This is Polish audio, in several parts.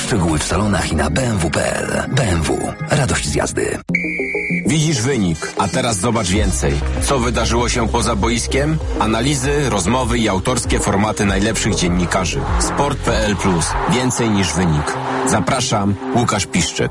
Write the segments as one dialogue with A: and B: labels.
A: Szczegóły w salonach i na bmw.pl. BMW. Radość z jazdy.
B: Widzisz wynik, a teraz zobacz więcej. Co wydarzyło się poza boiskiem? Analizy, rozmowy i autorskie formaty najlepszych dziennikarzy. Sport.pl+. Więcej niż wynik. Zapraszam, Łukasz Piszczek.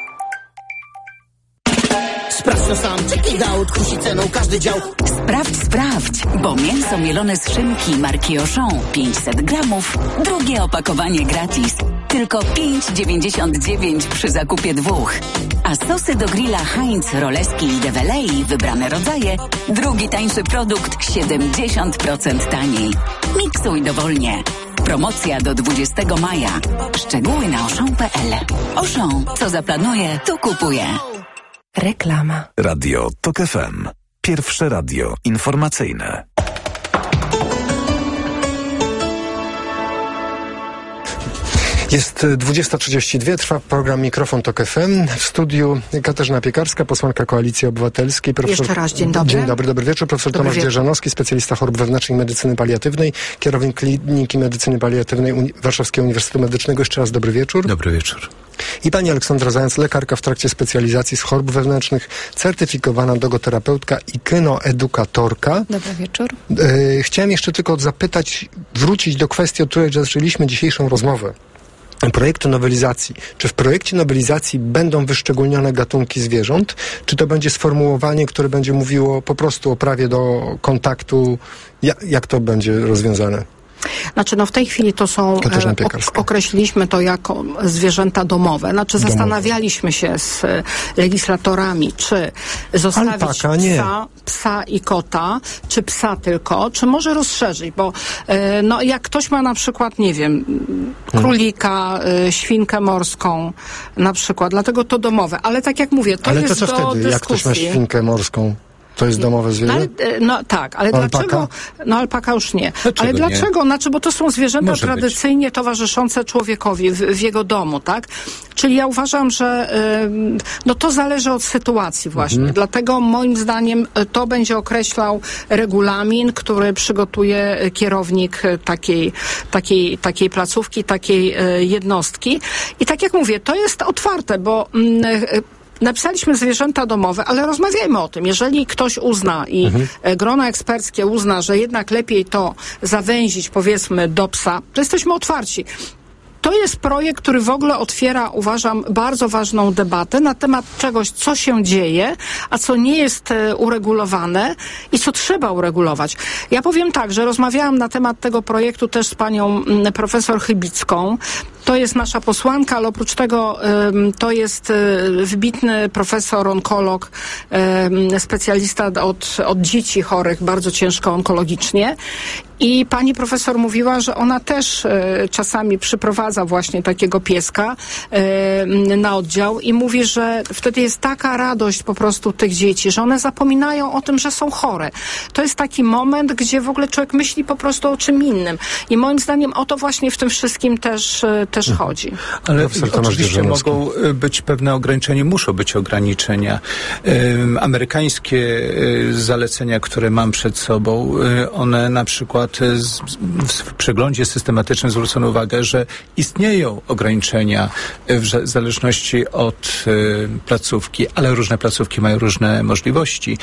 C: Sprawdź to sam, check out, kusi ceną każdy dział.
D: Sprawdź, bo mięso mielone z szynki marki Auchan 500 gramów, drugie opakowanie gratis. Tylko 5,99 przy zakupie 2. A sosy do grilla Heinz, Roleski i Develei, wybrane rodzaje, drugi tańszy produkt 70% taniej. Miksuj dowolnie. Promocja do 20 maja. Szczegóły na auchan.pl. Auchan, co zaplanuje, to kupuje.
E: Reklama.
A: Radio TOK FM. Pierwsze radio informacyjne.
F: Jest 20:32, trwa program Mikrofon TOK FM. W studiu Katarzyna Piekarska, posłanka Koalicji Obywatelskiej.
E: Jeszcze raz dzień dobry.
F: Dzień dobry, dobry wieczór. Profesor Tomasz Dzierżanowski, specjalista chorób wewnętrznych i medycyny paliatywnej, kierownik Kliniki Medycyny Paliatywnej Warszawskiego Uniwersytetu Medycznego. Jeszcze raz dobry wieczór.
G: Dobry wieczór.
F: I pani Aleksandra Zając, lekarka w trakcie specjalizacji z chorób wewnętrznych, certyfikowana dogoterapeutka i kynoedukatorka.
E: Dobry wieczór.
F: Chciałem jeszcze tylko zapytać, wrócić do kwestii, od której zaczęliśmy dzisiejszą rozmowę. Projektu nowelizacji. Czy w projekcie nowelizacji będą wyszczególnione gatunki zwierząt? Czy to będzie sformułowanie, które będzie mówiło po prostu o prawie do kontaktu? Jak to będzie rozwiązane?
E: Znaczy, w tej chwili to są, określiliśmy to jako zwierzęta domowe. Znaczy, zastanawialiśmy się z legislatorami, czy zostawić psa i kota, czy psa tylko, czy może rozszerzyć, bo jak ktoś ma na przykład, nie wiem, królika, świnkę morską na przykład, dlatego to domowe. Ale tak jak mówię, to jest do dyskusji. Ale to co wtedy, jak ktoś ma świnkę morską? To jest domowe zwierzę? Tak, ale dlaczego? Alpaka już nie. Ale dlaczego? Znaczy, bo to są zwierzęta tradycyjnie towarzyszące człowiekowi w jego domu, tak? Czyli ja uważam, że to zależy od sytuacji właśnie. Dlatego moim zdaniem to będzie określał regulamin, który przygotuje kierownik takiej placówki, takiej jednostki. I tak jak mówię, to jest otwarte, bo napisaliśmy zwierzęta domowe, ale rozmawiajmy o tym. Jeżeli ktoś uzna i grono eksperckie uzna, że jednak lepiej to zawęzić, powiedzmy, do psa, to jesteśmy otwarci. To jest projekt, który w ogóle otwiera, uważam, bardzo ważną debatę na temat czegoś, co się dzieje, a co nie jest uregulowane i co trzeba uregulować. Ja powiem tak, że rozmawiałam na temat tego projektu też z panią profesor Chybicką. To jest nasza posłanka, ale oprócz tego to jest wybitny profesor, onkolog, specjalista od dzieci chorych bardzo ciężko onkologicznie. I pani profesor mówiła, że ona też czasami przyprowadza właśnie takiego pieska na oddział i mówi, że wtedy jest taka radość po prostu tych dzieci, że one zapominają o tym, że są chore. To jest taki moment, gdzie w ogóle człowiek myśli po prostu o czym innym. I moim zdaniem o to właśnie w tym wszystkim też chodzi.
G: Ale oczywiście mogą być pewne ograniczenia, muszą być ograniczenia. Amerykańskie zalecenia, które mam przed sobą, one na przykład w przeglądzie systematycznym zwrócono uwagę, że istnieją ograniczenia w zależności od placówki, ale różne placówki mają różne możliwości.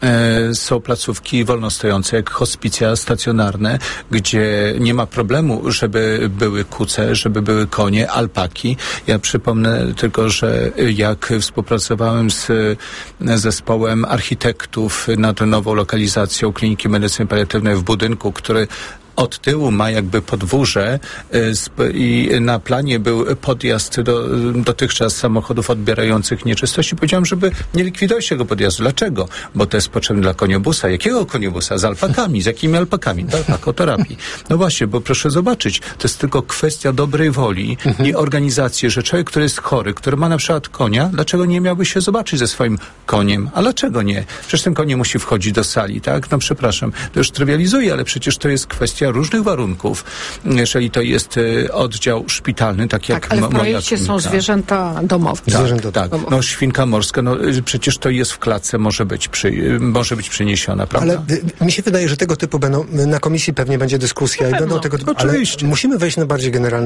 G: Są placówki wolnostojące, jak hospicja stacjonarne, gdzie nie ma problemu, żeby były kuce, żeby były konie, alpaki. Ja przypomnę tylko, że jak współpracowałem z zespołem architektów nad nową lokalizacją Kliniki Medycyny Paliatywnej w budynku, który od tyłu ma jakby podwórze i na planie był podjazd do dotychczas samochodów odbierających nieczystości. Powiedziałem, żeby nie likwidować tego podjazdu. Dlaczego? Bo to jest potrzebne dla koniobusa. Jakiego koniobusa? Z alpakami. Z jakimi alpakami? Do alpakoterapii. No właśnie, bo proszę zobaczyć, to jest tylko kwestia dobrej woli i organizacji, że człowiek, który jest chory, który ma na przykład konia, dlaczego nie miałby się zobaczyć ze swoim koniem? A dlaczego nie? Przecież ten koń nie musi wchodzić do sali, tak? No przepraszam, to już trywializuję, ale przecież to jest kwestia różnych warunków, jeżeli to jest oddział szpitalny, tak jak
E: ale w projekcie są zwierzęta domowe.
F: Zwierzęta
G: domowe. No świnka morska, przecież to jest w klatce, może być przeniesiona, prawda?
F: Ale mi się wydaje, że tego typu będą, na komisji pewnie będzie dyskusja i będą tego typu, ale musimy wejść na bardziej generalne